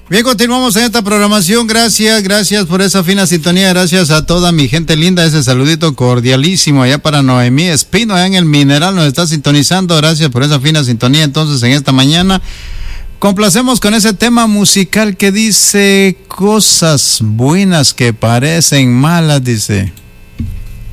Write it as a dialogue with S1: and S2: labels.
S1: Bien, continuamos en esta programación. Gracias por esa fina sintonía. Gracias a toda mi gente linda. Ese saludito cordialísimo allá para Noemí Espino, allá en el Mineral nos está sintonizando. Gracias por esa fina sintonía. Entonces, en esta mañana complacemos con ese tema musical que dice cosas buenas que parecen malas, dice.